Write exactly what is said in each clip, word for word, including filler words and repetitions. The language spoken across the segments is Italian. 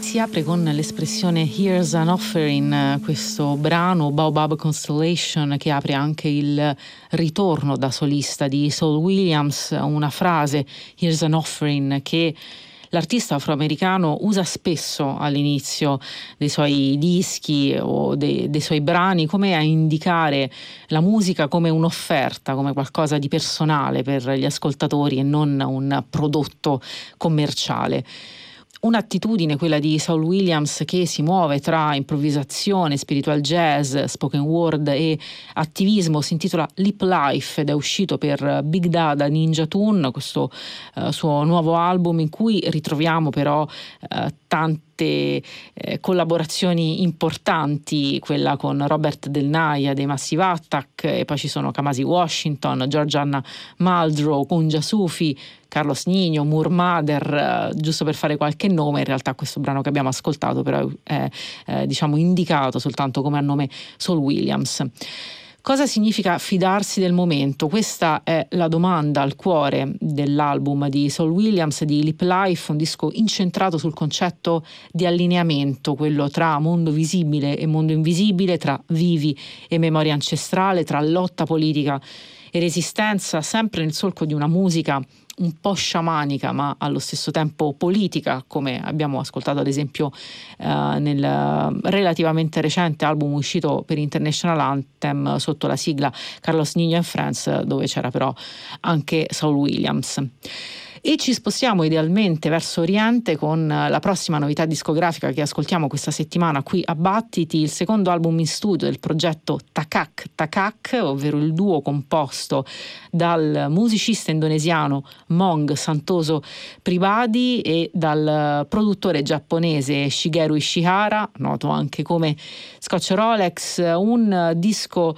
Si apre con l'espressione Here's an Offering, questo brano Baobab Constellation che apre anche il ritorno da solista di Saul Williams, una frase Here's an Offering che l'artista afroamericano usa spesso all'inizio dei suoi dischi o dei, dei suoi brani come a indicare la musica come un'offerta, come qualcosa di personale per gli ascoltatori e non un prodotto commerciale. Un'attitudine, quella di Saul Williams, che si muove tra improvvisazione, spiritual jazz, spoken word e attivismo. Si intitola Lip Life ed è uscito per Big Dada Ninja Tune, questo uh, suo nuovo album in cui ritroviamo però uh, tante Eh, collaborazioni importanti, quella con Robert Del Naja dei Massive Attack, e poi ci sono Kamasi Washington, Georgiana Muldrow, Kunja Sufi, Carlos Nino, Moor Mother, eh, giusto per fare qualche nome. In realtà questo brano che abbiamo ascoltato però è eh, diciamo indicato soltanto come a nome Saul Williams. Cosa significa fidarsi del momento? Questa è la domanda al cuore dell'album di Saul Williams, di Lip Life, un disco incentrato sul concetto di allineamento, quello tra mondo visibile e mondo invisibile, tra vivi e memoria ancestrale, tra lotta politica e resistenza, sempre nel solco di una musica un po' sciamanica ma allo stesso tempo politica, come abbiamo ascoltato ad esempio eh, nel relativamente recente album uscito per International Anthem sotto la sigla Carlos Nino and Friends, dove c'era però anche Saul Williams. E ci spostiamo idealmente verso Oriente con la prossima novità discografica che ascoltiamo questa settimana qui a Battiti, il secondo album in studio del progetto Takak Takak, ovvero il duo composto dal musicista indonesiano Mong Santoso Pribadi e dal produttore giapponese Shigeru Ishihara, noto anche come Scotch Rolex. Un disco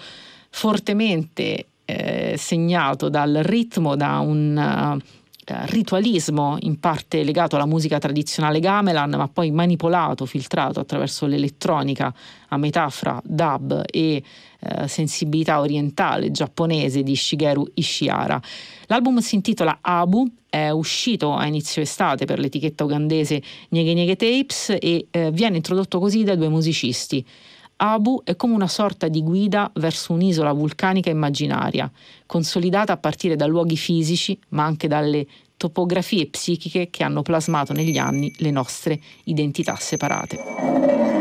fortemente eh, segnato dal ritmo, da un uh, ritualismo in parte legato alla musica tradizionale gamelan, ma poi manipolato, filtrato attraverso l'elettronica a metà fra dub e eh, sensibilità orientale giapponese di Shigeru Ishihara. L'album si intitola Abu, è uscito a inizio estate per l'etichetta ugandese Nyege Nyege Tapes e eh, viene introdotto così da due musicisti. Abu è come una sorta di guida verso un'isola vulcanica immaginaria, consolidata a partire da luoghi fisici, ma anche dalle topografie psichiche che hanno plasmato negli anni le nostre identità separate.